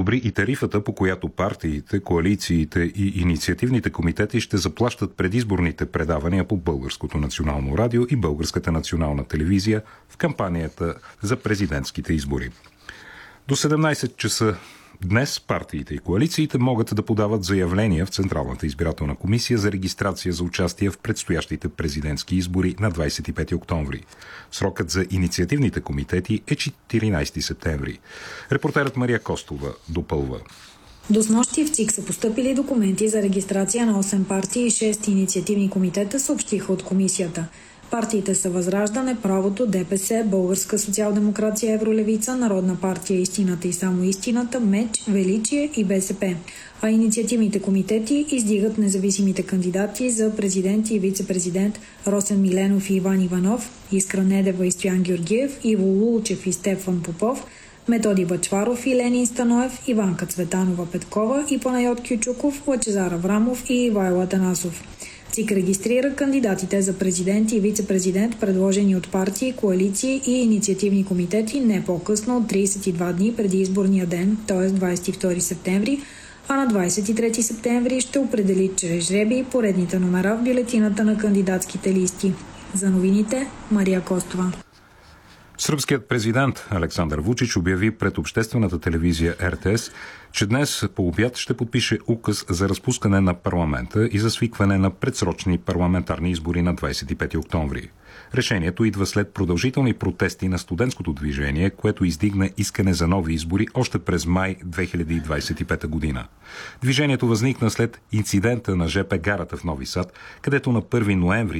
одобри и тарифата, по която партиите, коалициите и инициативните комитети ще заплащат предизборните предавания по Българското национално радио и Българската национална телевизия в кампанията за президентските избори. До 17 часа днес партиите и коалициите могат да подават заявления в Централната избирателна комисия за регистрация за участие в предстоящите президентски избори на 25 октомври. Срокът за инициативните комитети е 14 септември. Репортерът Мария Костова допълва. До снощи в ЦИК са постъпили документи за регистрация на 8 партии и 6 инициативни комитета, съобщиха от комисията. Партиите са Възраждане, Правото, ДПС, Българска социал-демокрация, Евролевица, Народна партия Истината и само истината, МЕЧ, Величие и БСП. А инициативните комитети издигат независимите кандидати за президент и вице-президент Росен Миленов и Иван Иванов, Искра Недева и Стоян Георгиев, Иво Лулчев и Стефан Попов, Методи Бъчваров и Ленин Станоев, Иванка Цветанова Петкова и Панайот Кючуков, Лъчезар Аврамов и Ивайло Атанасов. ЦИК регистрира кандидатите за президент и вице-президент, предложени от партии, коалиции и инициативни комитети не по-късно от 32 дни преди изборния ден, т.е. 22 септември, а на 23 септември ще определи чрез жребий поредните номера в бюлетината на кандидатските листи. За новините, Мария Костова. Сръбският президент Александър Вучич обяви пред обществената телевизия РТС, че днес по обяд ще подпише указ за разпускане на парламента и за свикване на предсрочни парламентарни избори на 25 октомври. Решението идва след продължителни протести на студентското движение, което издигна искане за нови избори още през май 2025 година. Движението възникна след инцидента на ЖП гарата в Нови Сад, където на 1 ноември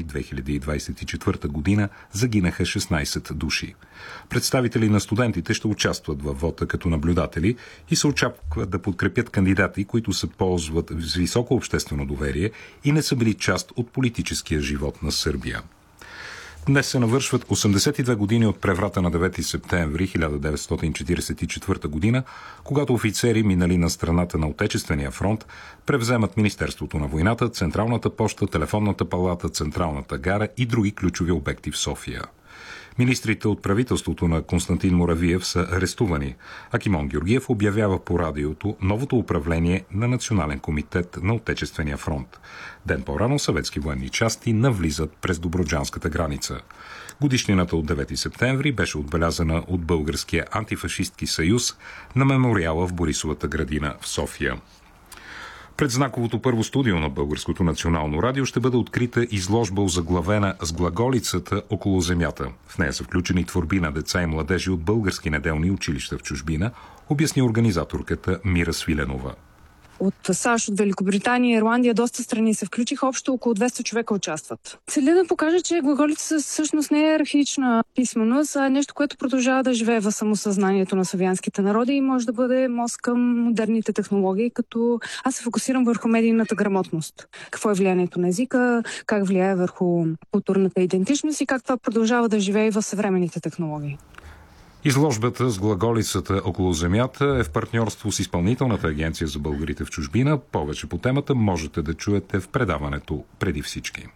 2024 година загинаха 16 души. Представители на студентите ще участват във вота като наблюдатели и се очаква да подкрепят кандидати, които се ползват с високо обществено доверие и не са били част от политическия живот на Сърбия. Днес се навършват 82 години от преврата на 9 септември 1944 година, когато офицери, минали на страната на Отечествения фронт, превземат Министерството на войната, Централната поща, Телефонната палата, Централната гара и други ключови обекти в София. Министрите от правителството на Константин Муравиев са арестувани, а Кимон Георгиев обявява по радиото новото управление на Национален комитет на Отечествения фронт. Ден по-рано съветски военни части навлизат през добруджанската граница. Годишнината от 9 септември беше отбелязана от Българския антифашистки съюз на мемориала в Борисовата градина в София. Пред знаковото първо студио на Българското национално радио ще бъде открита изложба, озаглавена с глаголицата около земята. В нея са включени творби на деца и младежи от български неделни училища в чужбина, обясни организаторката Мира Свиленова. От САЩ, от Великобритания и Ирландия доста страни се включиха, общо около 200 човека участват. Целя да покажа, че глаголицата всъщност не е архаична писменост, а е нещо, което продължава да живее в самосъзнанието на славянските народи и може да бъде мост към модерните технологии, като аз се фокусирам върху медийната грамотност. Какво е влиянието на езика, как влияе върху културната идентичност и как това продължава да живее в съвременните технологии. Изложбата с глаголицата около земята е в партньорство с Изпълнителната агенция за българите в чужбина. Повече по темата можете да чуете в предаването Преди всички.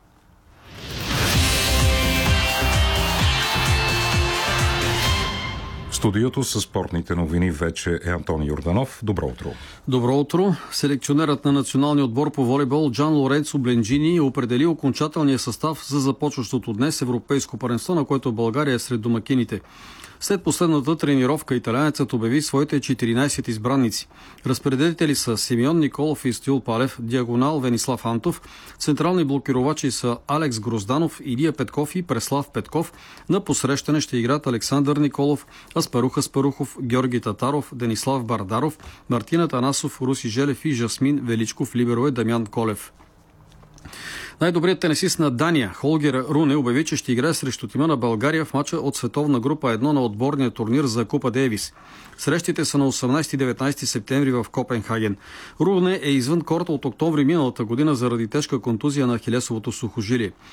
В студиото с спортните новини вече е Антон Йорданов. Добро утро. Добро утро. Селекционерът на националния отбор по волейбол Джан Лоренцо Бленджини е определил окончателния състав за започващото днес европейско първенство, на което България е сред домакините. След последната тренировка италианецът обяви своите 14 избранници. Разпределители са Симеон Николов и Стоил Палев, диагонал Венислав Антов, централни блокировачи са Алекс Грозданов, Илия Петков и Преслав Петков. На посрещане ще играят Александър Николов, Аспарух Аспарухов, Георги Татаров, Денислав Бардаров, Мартин Атанасов, Руси Желев и Жасмин Величков, либеро е Дамян Колев. Най-добрият тенисист на Дания, Холгер Руне, обяви, че ще играе срещу тима на България в мача от световна група 1 на отборния турнир за Купа Дейвис. Срещите са на 18-19 септември в Копенхаген. Руне е извън корта от октомври миналата година заради тежка контузия на ахилесовото сухожилие.